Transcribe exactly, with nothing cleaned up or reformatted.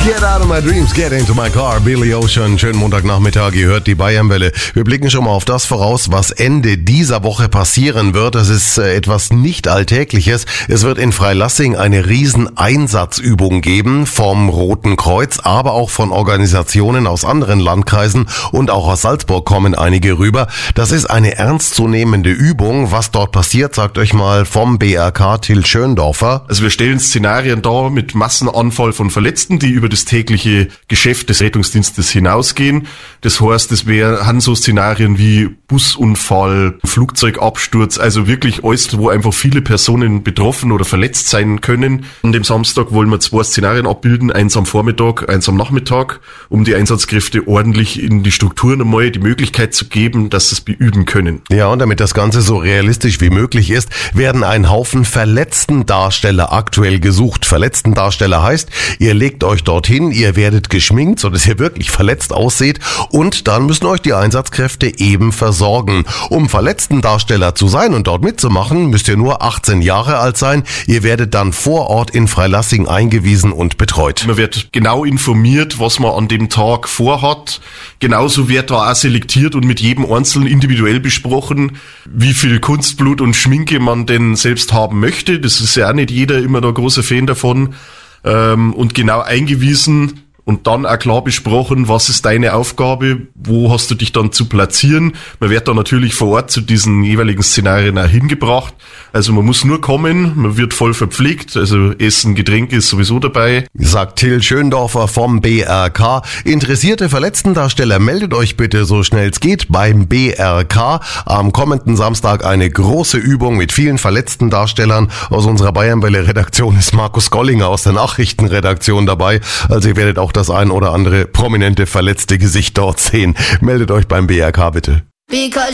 Get out of my dreams, get into my car. Billy Ocean, schönen Montagnachmittag, ihr hört die Bayernwelle. Wir blicken schon mal auf das voraus, was Ende dieser Woche passieren wird. Das ist äh, etwas nicht Alltägliches. Es wird in Freilassing eine riesen Einsatzübung geben vom Roten Kreuz, aber auch von Organisationen aus anderen Landkreisen und auch aus Salzburg kommen einige rüber. Das ist eine ernstzunehmende Übung. Was dort passiert, sagt euch mal vom B R K Till Schöndorfer. Also wir stellen Szenarien dar mit Massenanfall von Verletzten, die über das tägliche Geschäft des Rettungsdienstes hinausgehen. Das heißt, es wären so Szenarien wie Busunfall, Flugzeugabsturz, also wirklich alles, wo einfach viele Personen betroffen oder verletzt sein können. An dem Samstag wollen wir zwei Szenarien abbilden, eins am Vormittag, eins am Nachmittag, um die Einsatzkräfte ordentlich in die Strukturen einmal die Möglichkeit zu geben, dass sie es beüben können. Ja, und damit das Ganze so realistisch wie möglich ist, werden ein Haufen Verletztendarsteller aktuell gesucht. Verletztendarsteller heißt, ihr legt euch dorthin, ihr werdet geschminkt, sodass ihr wirklich verletzt ausseht und dann müssen euch die Einsatzkräfte eben versorgen. Um Verletztendarsteller zu sein und dort mitzumachen, müsst ihr nur achtzehn Jahre alt sein. Ihr werdet dann vor Ort in Freilassing eingewiesen und betreut. Man wird genau informiert, was man an dem Tag vorhat. Genauso wird da auch selektiert und mit jedem Einzelnen individuell besprochen, wie viel Kunstblut und Schminke man denn selbst haben möchte. Das ist ja auch nicht jeder immer der große Fan davon. Und genau eingewiesen und dann auch klar besprochen, was ist deine Aufgabe, wo hast du dich dann zu platzieren. Man wird dann natürlich vor Ort zu diesen jeweiligen Szenarien auch hingebracht. Also man muss nur kommen, man wird voll verpflegt, also Essen, Getränke ist sowieso dabei. Sagt Till Schöndorfer vom B R K. Interessierte Verletztendarsteller, meldet euch bitte so schnell es geht beim B R K. Am kommenden Samstag eine große Übung mit vielen Verletztendarstellern. Aus unserer Bayernwelle-Redaktion ist Markus Gollinger aus der Nachrichtenredaktion dabei. Also ihr werdet auch das ein oder andere prominente verletzte Gesicht dort sehen. Meldet euch beim B R K bitte. Because